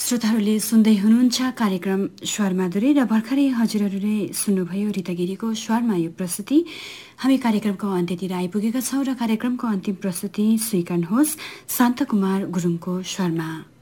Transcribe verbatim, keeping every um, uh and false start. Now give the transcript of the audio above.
श्रोताहरूले सुन्दै हुनुहुन्छ कार्यक्रम स्वरमाधुरी र भर्खरै हजुरहरूले सुन्नुभयो रिता गिरीको स्वरमा यो प्रस्तुति। हामी कार्यक्रमको अन्त्यतिर आइपुगेका छौँ र कार्यक्रमको अन्तिम प्रस्तुति स्वीकार्नुहोस् शान्तकुमार गुरुङको स्वरमा।